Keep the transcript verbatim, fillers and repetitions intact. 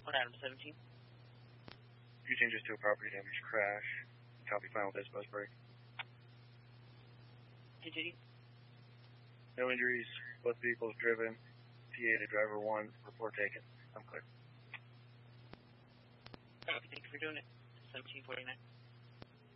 One item seventeen. Few changes to a property damage crash. Copy final dispatch break. Continue. No injuries. Both vehicles driven. P A to driver one. Report taken. I'm clear. Copy. Thank you for doing it. seventeen forty-nine.